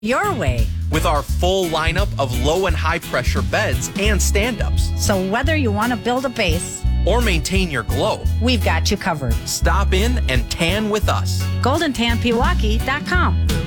your way. With our full lineup of low and high pressure beds and stand-ups. So whether you want to build a base or maintain your glow, we've got you covered. Stop in and tan with us. GoldenTanPewaukee.com.